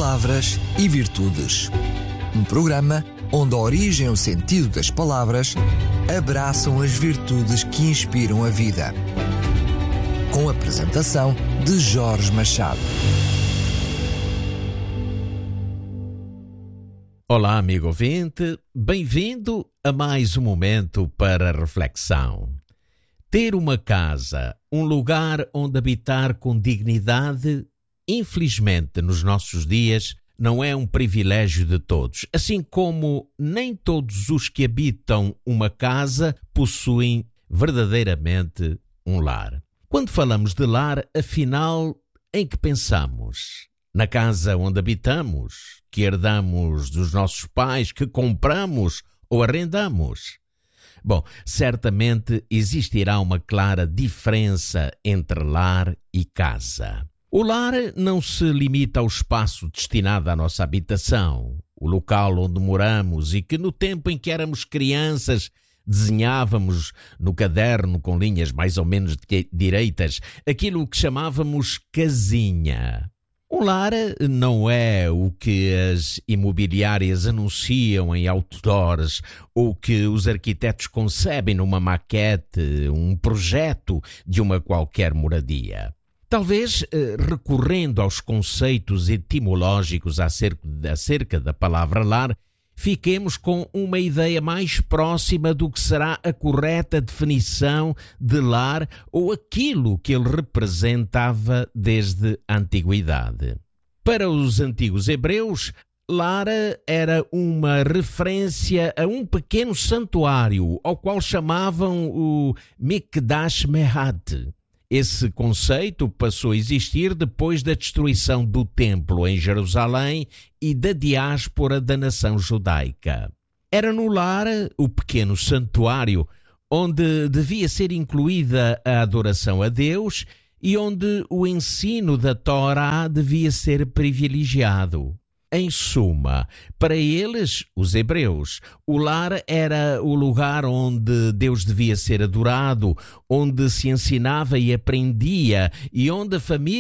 Palavras e Virtudes. Um programa onde a origem e o sentido das palavras abraçam as virtudes que inspiram a vida. Com a apresentação de Jorge Machado. Olá, amigo ouvinte, bem-vindo a mais um momento para reflexão. Ter uma casa, um lugar onde habitar com dignidade, infelizmente nos nossos dias, não é um privilégio de todos, assim como nem todos os que habitam uma casa possuem verdadeiramente um lar. Quando falamos de lar, afinal, em que pensamos? Na casa onde habitamos, que herdamos dos nossos pais, que compramos ou arrendamos? Bom, certamente existirá uma clara diferença entre lar e casa. O lar não se limita ao espaço destinado à nossa habitação, o local onde moramos e que no tempo em que éramos crianças desenhávamos no caderno com linhas mais ou menos direitas aquilo que chamávamos casinha. Um lar não é o que as imobiliárias anunciam em outdoors ou que os arquitetos concebem numa maquete, um projeto de uma qualquer moradia. Talvez, recorrendo aos conceitos etimológicos acerca da palavra lar, fiquemos com uma ideia mais próxima do que será a correta definição de lar ou aquilo que ele representava desde a antiguidade. Para os antigos hebreus, lar era uma referência a um pequeno santuário, ao qual chamavam o Mikdash Mehat. Esse conceito passou a existir depois da destruição do templo em Jerusalém e da diáspora da nação judaica. Era no lar, o pequeno santuário, onde devia ser incluída a adoração a Deus e onde o ensino da Torá devia ser privilegiado. Em suma, para eles, os hebreus, o lar era o lugar onde Deus devia ser adorado, onde se ensinava e aprendia e onde a família